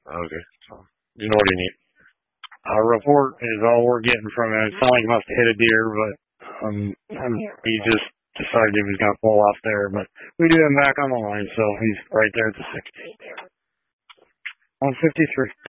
Okay. So, you know what you need. Our report is all we're getting from him. It sounded like he must have hit a deer, but he just decided he was going to pull off there. But we do him back on the line, so he's right there at the 60. 153.